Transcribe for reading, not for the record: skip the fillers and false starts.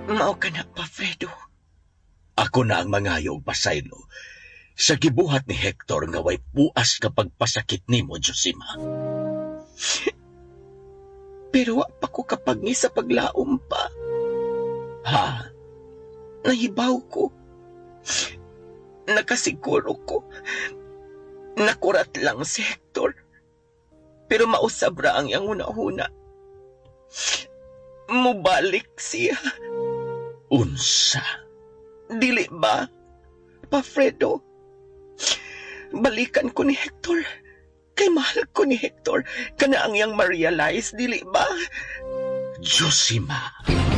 Mao ka na pa, Fredo. Ako na ang mangayog pasaylo sa gibuhat ni Hector nga way puas kapag pasakit nimo, Josima. Pero wa pa ko kapag sa paglaom pa. Ha? Nahibaw ko. Nakasiguro ko. Nakurat lang si Hector. Pero mausab ra ang iyang una-una. Mubalik siya. Unsa? Dili ba, Pa Fredo? Balikan ko ni Hector. Kay mahal ko ni Hector. Kana ang iyang ma-realize, dili ba? Josima.